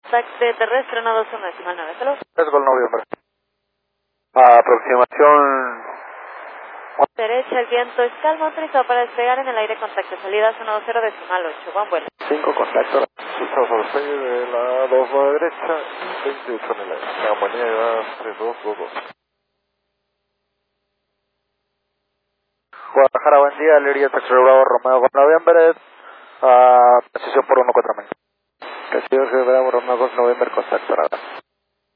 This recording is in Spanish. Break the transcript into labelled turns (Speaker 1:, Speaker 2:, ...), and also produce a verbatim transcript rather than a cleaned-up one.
Speaker 1: Taxi terrestre uno dos uno decimal nueve, saludos.
Speaker 2: Es Gol Noviembre. Aproximación...
Speaker 1: Derecha, el viento es calmo, autorizado para despegar en el aire, contacto salida uno dos cero decimal ocho, buen vuelo.
Speaker 2: cinco, contacto. Estamos a seis de la dos a la derecha, veintiocho en el aire. Compañía tres dos dos dos. Guadalajara, buen día, Liria Taxi Bravo Romeo Gol Noviembre, a precisión por uno cuatro mil. Precisión Bravo Romeo Gol Noviembre, contacto nada.